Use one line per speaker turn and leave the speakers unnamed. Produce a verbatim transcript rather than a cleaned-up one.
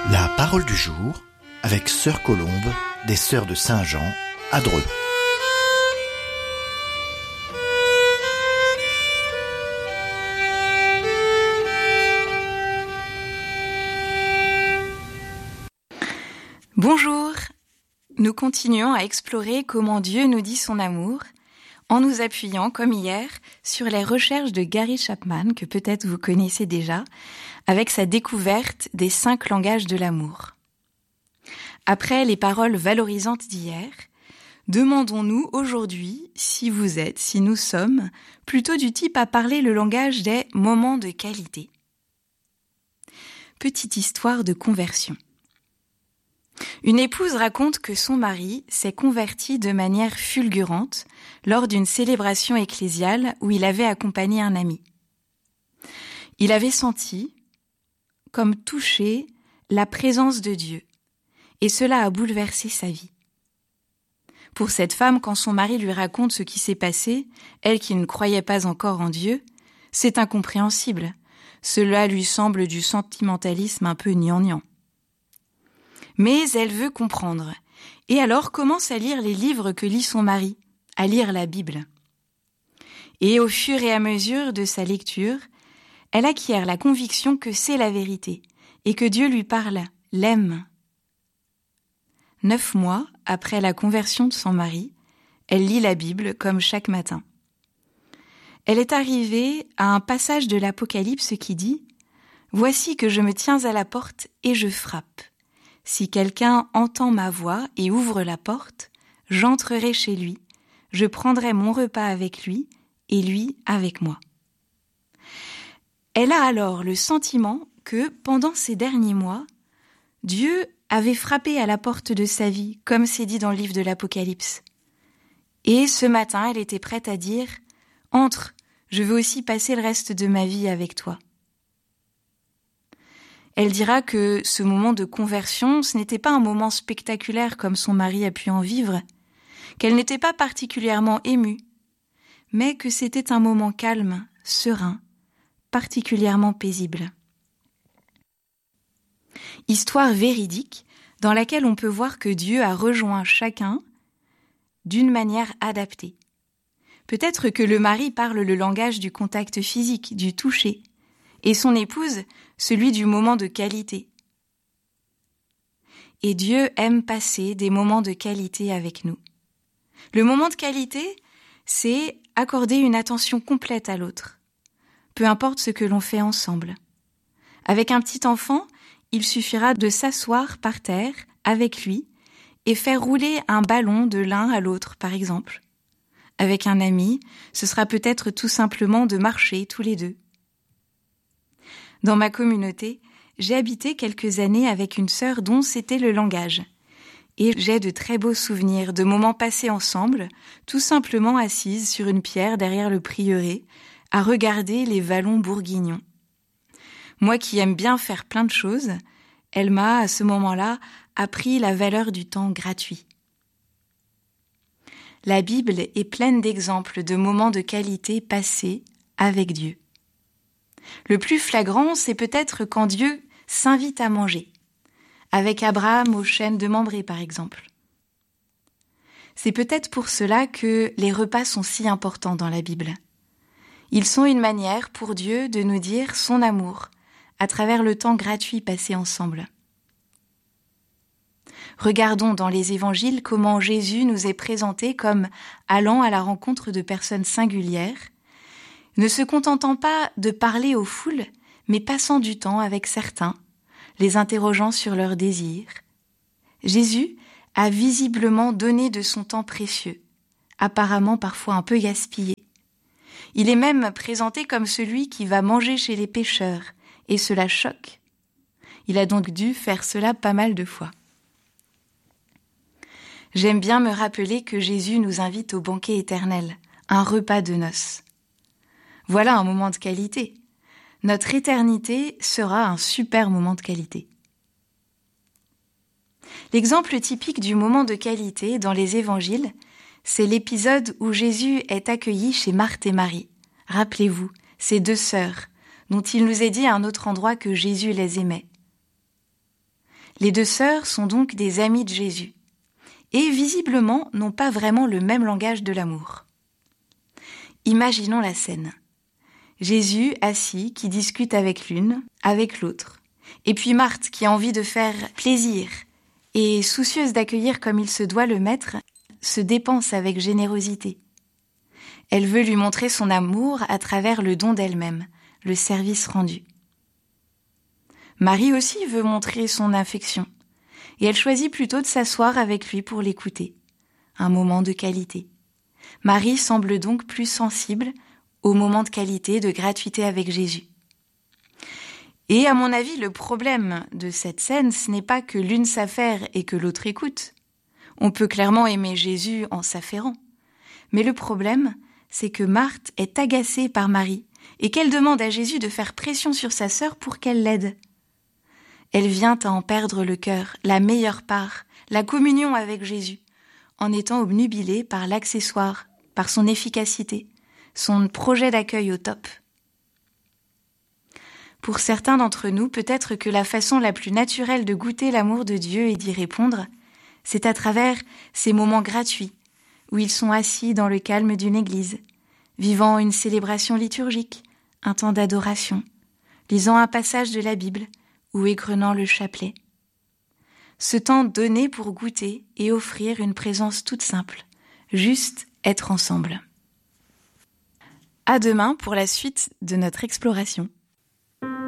La parole du jour avec Sœur Colombe des Sœurs de Saint-Jean à Dreux.
Bonjour, nous continuons à explorer comment Dieu nous dit son amour en nous appuyant, comme hier, sur les recherches de Gary Chapman, que peut-être vous connaissez déjà, avec sa découverte des cinq langages de l'amour. Après les paroles valorisantes d'hier, demandons-nous aujourd'hui si vous êtes, si nous sommes, plutôt du type à parler le langage des moments de qualité. Petite histoire de conversion. Une épouse raconte que son mari s'est converti de manière fulgurante lors d'une célébration ecclésiale où il avait accompagné un ami. Il avait senti, comme touché, la présence de Dieu, et cela a bouleversé sa vie. Pour cette femme, quand son mari lui raconte ce qui s'est passé, elle qui ne croyait pas encore en Dieu, c'est incompréhensible. Cela lui semble du sentimentalisme un peu gnangnan. Mais elle veut comprendre, et alors commence à lire les livres que lit son mari, à lire la Bible. Et au fur et à mesure de sa lecture, elle acquiert la conviction que c'est la vérité, et que Dieu lui parle, l'aime. Neuf mois après la conversion de son mari, elle lit la Bible comme chaque matin. Elle est arrivée à un passage de l'Apocalypse qui dit « Voici que je me tiens à la porte et je frappe. Si quelqu'un entend ma voix et ouvre la porte, j'entrerai chez lui, je prendrai mon repas avec lui et lui avec moi. » Elle a alors le sentiment que, pendant ces derniers mois, Dieu avait frappé à la porte de sa vie, comme c'est dit dans le livre de l'Apocalypse. Et ce matin, elle était prête à dire « Entre, je veux aussi passer le reste de ma vie avec toi. » Elle dira que ce moment de conversion, ce n'était pas un moment spectaculaire comme son mari a pu en vivre, qu'elle n'était pas particulièrement émue, mais que c'était un moment calme, serein, particulièrement paisible. Histoire véridique dans laquelle on peut voir que Dieu a rejoint chacun d'une manière adaptée. Peut-être que le mari parle le langage du contact physique, du toucher, et son épouse celui du moment de qualité. Et Dieu aime passer des moments de qualité avec nous. Le moment de qualité, c'est accorder une attention complète à l'autre, peu importe ce que l'on fait ensemble. Avec un petit enfant, il suffira de s'asseoir par terre avec lui et faire rouler un ballon de l'un à l'autre, par exemple. Avec un ami, ce sera peut-être tout simplement de marcher tous les deux. Dans ma communauté, j'ai habité quelques années avec une sœur dont c'était le langage. Et j'ai de très beaux souvenirs de moments passés ensemble, tout simplement assises sur une pierre derrière le prieuré, à regarder les vallons bourguignons. Moi qui aime bien faire plein de choses, elle m'a, à ce moment-là, appris la valeur du temps gratuit. La Bible est pleine d'exemples de moments de qualité passés avec Dieu. Le plus flagrant, c'est peut-être quand Dieu s'invite à manger, avec Abraham aux chênes de Mambré par exemple. C'est peut-être pour cela que les repas sont si importants dans la Bible. Ils sont une manière pour Dieu de nous dire son amour à travers le temps gratuit passé ensemble. Regardons dans les évangiles comment Jésus nous est présenté comme allant à la rencontre de personnes singulières, ne se contentant pas de parler aux foules, mais passant du temps avec certains, les interrogeant sur leurs désirs. Jésus a visiblement donné de son temps précieux, apparemment parfois un peu gaspillé. Il est même présenté comme celui qui va manger chez les pécheurs, et cela choque. Il a donc dû faire cela pas mal de fois. J'aime bien me rappeler que Jésus nous invite au banquet éternel, un repas de noces. Voilà un moment de qualité. Notre éternité sera un super moment de qualité. L'exemple typique du moment de qualité dans les évangiles, c'est l'épisode où Jésus est accueilli chez Marthe et Marie. Rappelez-vous, ces deux sœurs, dont il nous est dit à un autre endroit que Jésus les aimait. Les deux sœurs sont donc des amies de Jésus et visiblement n'ont pas vraiment le même langage de l'amour. Imaginons la scène. Jésus assis qui discute avec l'une, avec l'autre, et puis Marthe qui a envie de faire plaisir et soucieuse d'accueillir comme il se doit le maître, se dépense avec générosité. Elle veut lui montrer son amour à travers le don d'elle-même, le service rendu. Marie aussi veut montrer son affection, et elle choisit plutôt de s'asseoir avec lui pour l'écouter. Un moment de qualité. Marie semble donc plus sensible au moment de qualité, de gratuité avec Jésus. Et à mon avis, le problème de cette scène, ce n'est pas que l'une s'affaire et que l'autre écoute. On peut clairement aimer Jésus en s'affairant. Mais le problème, c'est que Marthe est agacée par Marie et qu'elle demande à Jésus de faire pression sur sa sœur pour qu'elle l'aide. Elle vient à en perdre le cœur, la meilleure part, la communion avec Jésus, en étant obnubilée par l'accessoire, par son efficacité, son projet d'accueil au top. Pour certains d'entre nous, peut-être que la façon la plus naturelle de goûter l'amour de Dieu et d'y répondre, c'est à travers ces moments gratuits, où ils sont assis dans le calme d'une église, vivant une célébration liturgique, un temps d'adoration, lisant un passage de la Bible ou égrenant le chapelet. Ce temps donné pour goûter et offrir une présence toute simple, juste être ensemble. À demain pour la suite de notre exploration.